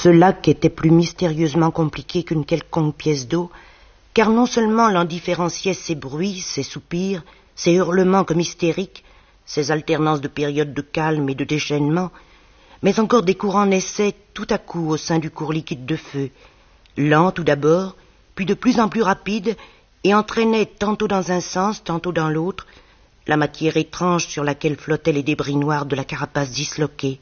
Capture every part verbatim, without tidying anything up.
Ce lac était plus mystérieusement compliqué qu'une quelconque pièce d'eau, car non seulement l'on différenciait ses bruits, ses soupirs, ses hurlements comme hystériques, ses alternances de périodes de calme et de déchaînement, mais encore des courants naissaient tout à coup au sein du cours liquide de feu, lents tout d'abord, puis de plus en plus rapides, et entraînaient tantôt dans un sens, tantôt dans l'autre, la matière étrange sur laquelle flottaient les débris noirs de la carapace disloquée.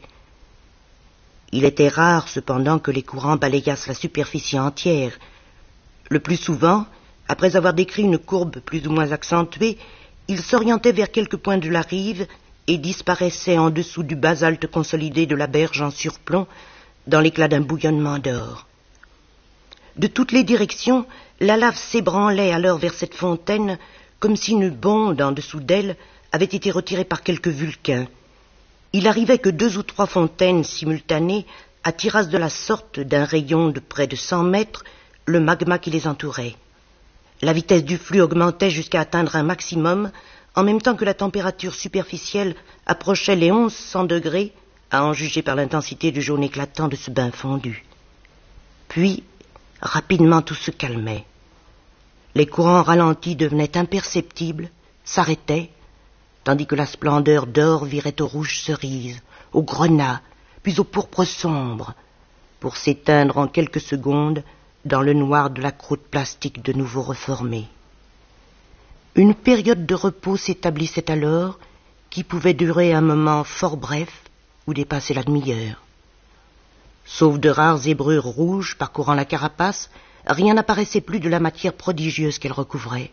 Il était rare, cependant, que les courants balayassent la superficie entière. Le plus souvent, après avoir décrit une courbe plus ou moins accentuée, ils s'orientaient vers quelques points de la rive et disparaissaient en dessous du basalte consolidé de la berge en surplomb, dans l'éclat d'un bouillonnement d'or. De toutes les directions, la lave s'ébranlait alors vers cette fontaine, comme si une bonde en dessous d'elle avait été retirée par quelque vulcain. Il arrivait que deux ou trois fontaines simultanées attirassent de la sorte d'un rayon de près de cent mètres le magma qui les entourait. La vitesse du flux augmentait jusqu'à atteindre un maximum, en même temps que la température superficielle approchait les onze cents degrés, à en juger par l'intensité du jaune éclatant de ce bain fondu. Puis, rapidement tout se calmait. Les courants ralentis devenaient imperceptibles, s'arrêtaient, tandis que la splendeur d'or virait au rouge cerise, au grenat, puis au pourpre sombre, pour s'éteindre en quelques secondes dans le noir de la croûte plastique de nouveau reformée. Une période de repos s'établissait alors, qui pouvait durer un moment fort bref ou dépasser la demi-heure. Sauf de rares zébrures rouges parcourant la carapace, rien n'apparaissait plus de la matière prodigieuse qu'elle recouvrait.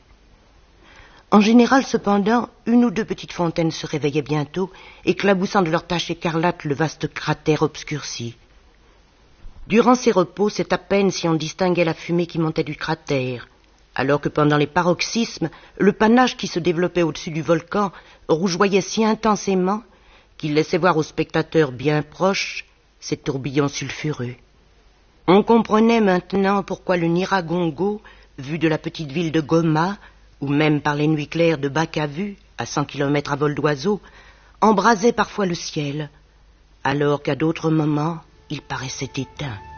En général, cependant, une ou deux petites fontaines se réveillaient bientôt, éclaboussant de leurs taches écarlates le vaste cratère obscurci. Durant ces repos, c'est à peine si on distinguait la fumée qui montait du cratère, alors que pendant les paroxysmes, le panache qui se développait au-dessus du volcan rougeoyait si intensément qu'il laissait voir aux spectateurs bien proches ces tourbillons sulfureux. On comprenait maintenant pourquoi le Nyiragongo, vu de la petite ville de Goma, ou même par les nuits claires de Bakavu, à cent kilomètres à vol d'oiseau, embrasait parfois le ciel, alors qu'à d'autres moments, il paraissait éteint.